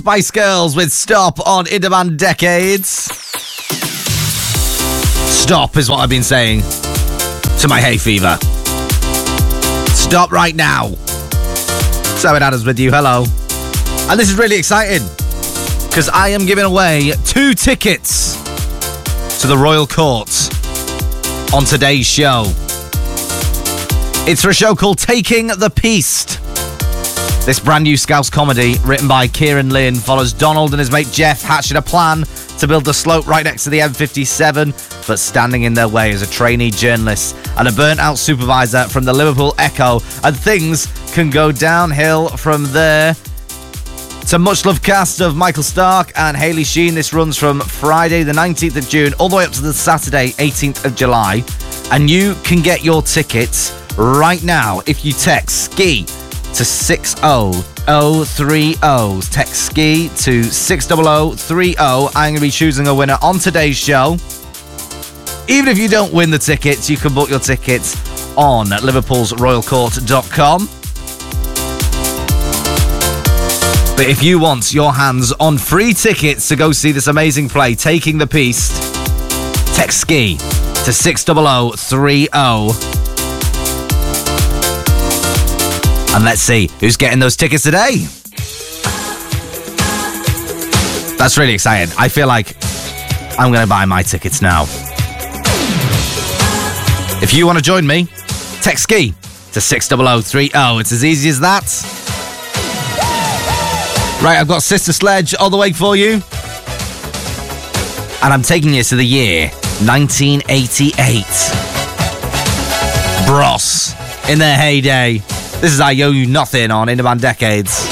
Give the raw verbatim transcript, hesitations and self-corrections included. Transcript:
Spice Girls with Stop on In Demand Decades. Stop is what I've been saying to my hay fever. Stop right now. Simon Adams with you, hello. And this is really exciting because I am giving away two tickets to the Royal Court on today's show. It's for a show called Taking the Piece. This brand new Scouse comedy, written by Kieran Lynn, follows Donald and his mate Jeff hatching a plan to build a slope right next to the M fifty-seven, but standing in their way is a trainee journalist and a burnt-out supervisor from the Liverpool Echo, and things can go downhill from there. It's a much-loved cast of Michael Stark and Hayley Sheen. This runs from Friday the nineteenth of June all the way up to the Saturday eighteenth of July, and you can get your tickets right now if you text SKI to six oh oh three oh. Text SKI to six oh oh three oh. I'm going to be choosing a winner on today's show. Even if you don't win the tickets, you can book your tickets on liverpools royal court dot com. But if you want your hands on free tickets to go see this amazing play, Taking the Piece, text SKI to six oh oh three oh. And let's see who's getting those tickets today. That's really exciting. I feel like I'm going to buy my tickets now. If you want to join me, text SKI to six oh oh three oh. It's as easy as that. Right, I've got Sister Sledge all the way for you. And I'm taking you to the year nineteen eighty-eight. Bros in their heyday. This is I Owe You Nothing on In Demand Decades.